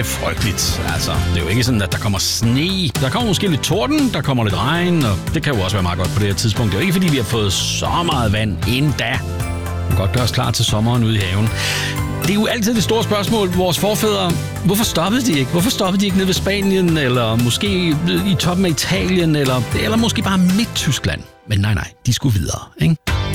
ikke frygteligt. Altså, det er jo ikke sådan, at der kommer sne. Der kommer måske lidt torden, der kommer lidt regn, og det kan jo også være meget godt på det her tidspunkt. Det er jo ikke, fordi vi har fået så meget vand endda. Vi kan godt gøre os klar til sommeren ude i haven. Det er jo altid det store spørgsmål, vores forfædre. Hvorfor stoppede de ikke? Hvorfor stoppede de ikke nede ved Spanien, eller måske i toppen af Italien, eller måske bare Midt-Tyskland? Men nej, de skulle videre, ikke?